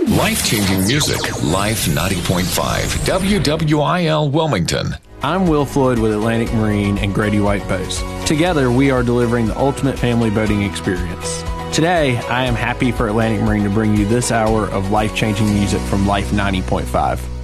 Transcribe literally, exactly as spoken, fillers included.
Life-changing music, Life ninety point five, W W I L Wilmington. I'm Will Floyd with Atlantic Marine and Grady White Post. Together, we are delivering the ultimate family boating experience. Today, I am happy for Atlantic Marine to bring you this hour of life-changing music from Life ninety point five.